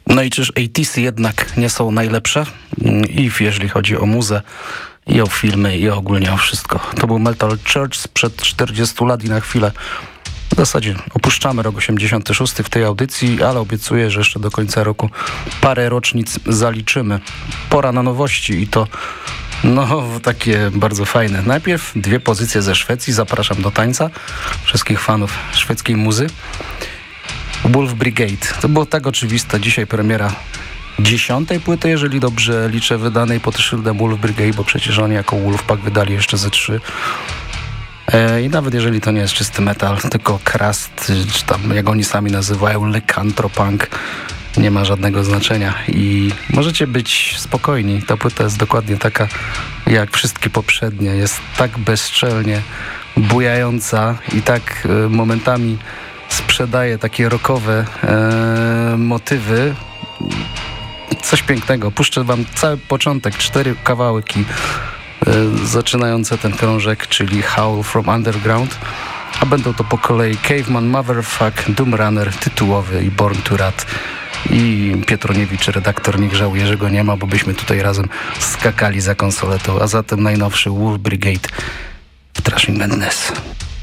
No i czyż 80'sy jednak nie są najlepsze? I jeżeli chodzi o muzę, i o filmy, i ogólnie o wszystko. To był Metal Church sprzed 40 lat i na chwilę w zasadzie opuszczamy rok 86 w tej audycji, ale obiecuję, że jeszcze do końca roku parę rocznic zaliczymy. Pora na nowości i to takie bardzo fajne. Najpierw 2 pozycje ze Szwecji. Zapraszam do tańca wszystkich fanów szwedzkiej muzy. Wolf Brigade. To było tak oczywiste. Dzisiaj premiera 10. płyty, jeżeli dobrze liczę, wydanej pod szyldem Wolf Brigade, bo przecież oni jako Wolfpack wydali jeszcze ze 3. I nawet jeżeli to nie jest czysty metal, tylko crust, czy tam jak oni sami nazywają, lycanthropunk, nie ma żadnego znaczenia i możecie być spokojni. Ta płyta jest dokładnie taka jak wszystkie poprzednie. Jest tak bezczelnie bujająca i tak momentami sprzedaje takie rockowe motywy. Coś pięknego. Puszczę wam cały początek, 4 kawałki zaczynające ten krążek, czyli Howl from Underground, a będą to po kolei Caveman, Motherfuck, Doom Runner, tytułowy i Born to Rot. I Pietroniewicz, redaktor, niech żałuje, że go nie ma, bo byśmy tutaj razem skakali za konsoletą. A zatem najnowszy Wolf Brigade w Thrashing Madness.